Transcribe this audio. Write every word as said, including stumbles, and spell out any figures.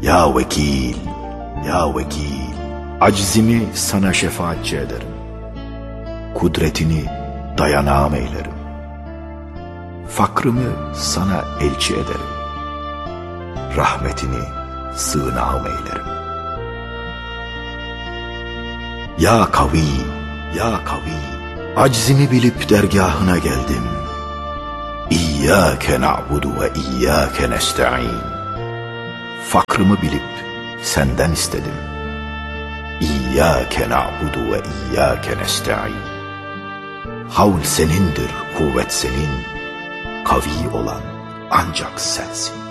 Ya vekil, ya vekil, acizimi sana şefaatçi ederim. Kudretini dayanağım eylerim. Fakrımı sana elçi ederim. Rahmetini sığınağım eylerim. Ya kavi, ya kavi, acizimi bilip dergahına geldim. İyyâke na'budu ve iyyâke nesta'in. Fakrımı bilip senden istedim. İyyâke na'budu ve iyyâke nesta'in. Havl senindir, kuvvet senin, kavi olan ancak sensin.